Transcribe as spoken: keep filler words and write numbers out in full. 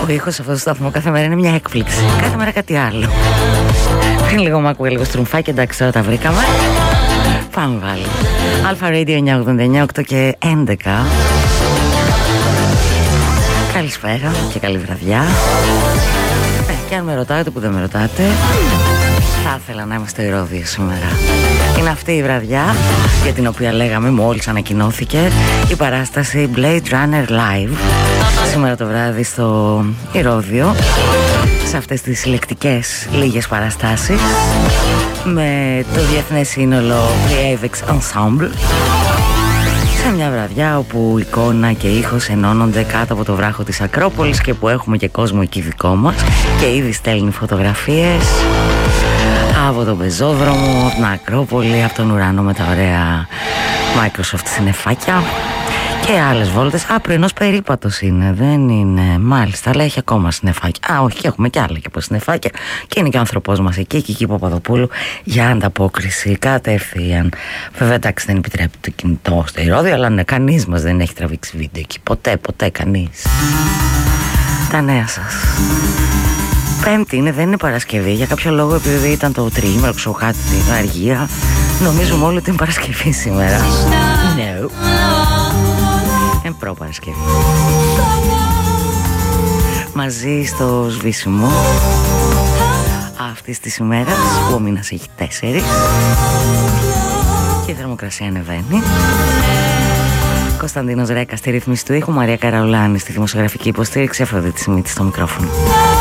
Ο ήχος σε αυτό το σταθμό κάθε μέρα είναι μια έκπληξη. Κάθε μέρα κάτι άλλο. Πριν λίγο μου ακούγε λίγο στρουμφάκι, εντάξει τώρα τα βρήκαμε. Πάμε πάλι. Αλφα Radio εννιακόσια ογδόντα εννιά, οκτώ και έντεκα. Καλησπέρα και καλή βραδιά. Ε, και αν με ρωτάτε που δεν με ρωτάτε, θα ήθελα να είμαι στο Ηρώδειο σήμερα. Είναι αυτή η βραδιά για την οποία λέγαμε, μόλις ανακοινώθηκε, η παράσταση Blade Runner Live. Σήμερα το βράδυ στο Ηρώδειο, σε αυτές τις συλλεκτικές λίγες παραστάσεις, με το Διεθνές Σύνολο Pre-Avex Ensemble. Σε μια βραδιά όπου εικόνα και ήχος ενώνονται κάτω από το βράχο της Ακρόπολης και που έχουμε και κόσμο εκεί δικό μας και ήδη στέλνει φωτογραφίες από τον πεζόδρομο, από την Ακρόπολη, από τον ουρανό με τα ωραία Microsoft συννεφάκια και άλλες βόλτες. Α, πρωινός περίπατος είναι, δεν είναι, μάλιστα, αλλά έχει ακόμα συννεφάκια. Α, όχι, έχουμε κι άλλα και από συννεφάκια. Και είναι και ο άνθρωπός μας εκεί, και εκεί Παπαδοπούλου, για ανταπόκριση κατευθείαν. Βέβαια, εντάξει, δεν επιτρέπει το κινητό στο Ηρώδειο, αλλά ναι, κανείς μας δεν έχει τραβήξει βίντεο εκεί. Ποτέ, ποτέ, κανείς. Τα νέα σας. Πέμπτη είναι, δεν είναι Παρασκευή. Για κάποιο λόγο, επειδή ήταν το τριήμερο, ξοχάτι την αργία, νομίζουμε όλοι ότι είναι Παρασκευή σήμερα. No. Είναι προ-Παρασκευή. Μαζί στο σβήσιμο αυτής της ημέρας, που ο μήνας έχει τέσσερις και η θερμοκρασία ανεβαίνει. Κωνσταντίνος Ρέκας στη ρύθμιση του ήχου, Μαρία Καραουλάνη στη δημοσιογραφική υποστήριξη, Αφροδίτη Σιμίτη στο μικρόφωνο.